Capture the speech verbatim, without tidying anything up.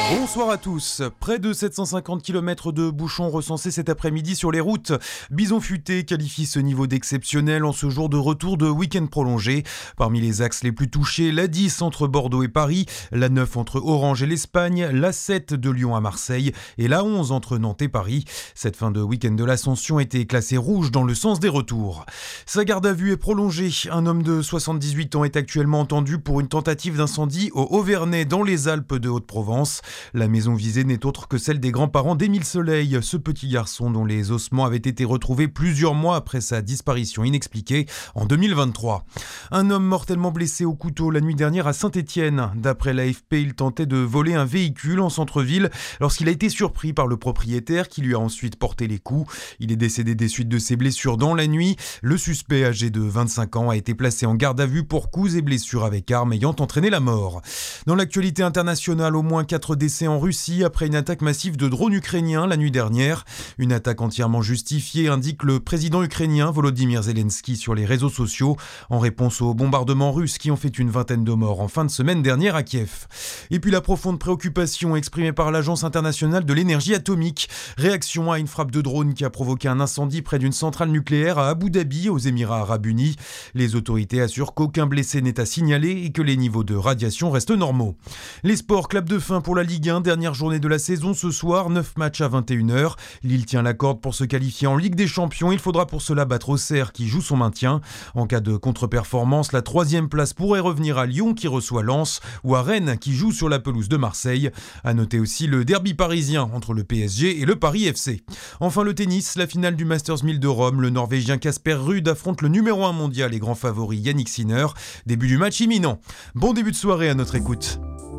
Bonsoir à tous. Près de sept cent cinquante kilomètres de bouchons recensés cet après-midi sur les routes. Bison Futé qualifie ce niveau d'exceptionnel en ce jour de retour de week-end prolongé. Parmi les axes les plus touchés, la dix entre Bordeaux et Paris, la neuf entre Orange et l'Espagne, la sept de Lyon à Marseille et la onze entre Nantes et Paris. Cette fin de week-end de l'Ascension était classée rouge dans le sens des retours. Sa garde à vue est prolongée. Un homme de soixante-dix-huit ans est actuellement entendu pour une tentative d'incendie au Auvernais dans les Alpes de Haute-Provence. La maison visée n'est autre que celle des grands-parents d'Émile Soleil, ce petit garçon dont les ossements avaient été retrouvés plusieurs mois après sa disparition inexpliquée en deux mille vingt-trois. Un homme mortellement blessé au couteau la nuit dernière à Saint-Étienne. D'après l'A F P, il tentait de voler un véhicule en centre-ville lorsqu'il a été surpris par le propriétaire qui lui a ensuite porté les coups. Il est décédé des suites de ses blessures dans la nuit. Le suspect, âgé de vingt-cinq ans, a été placé en garde à vue pour coups et blessures avec arme ayant entraîné la mort. Dans l'actualité internationale, au moins quatre décès en Russie après une attaque massive de drones ukrainiens la nuit dernière. Une attaque entièrement justifiée, indique le président ukrainien Volodymyr Zelensky sur les réseaux sociaux, en réponse aux bombardements russes qui ont fait une vingtaine de morts en fin de semaine dernière à Kiev. Et puis la profonde préoccupation exprimée par l'Agence internationale de l'énergie atomique. Réaction à une frappe de drone qui a provoqué un incendie près d'une centrale nucléaire à Abu Dhabi, aux Émirats arabes unis. Les autorités assurent qu'aucun blessé n'est à signaler et que les niveaux de radiation restent normaux. Les sports, clap de fin pour la Ligue un, dernière journée de la saison ce soir, neuf matchs à vingt et une heures. Lille tient la corde pour se qualifier en Ligue des Champions. Il faudra pour cela battre Auxerre qui joue son maintien. En cas de contre-performance, la troisième place pourrait revenir à Lyon qui reçoit Lens ou à Rennes qui joue sur la pelouse de Marseille. À noter aussi le derby parisien entre le P S G et le Paris F C. Enfin le tennis, la finale du Masters mille de Rome. Le Norvégien Casper Ruud affronte le numéro un mondial et grand favori Yannick Sinner. Début du match imminent. Bon début de soirée à notre écoute.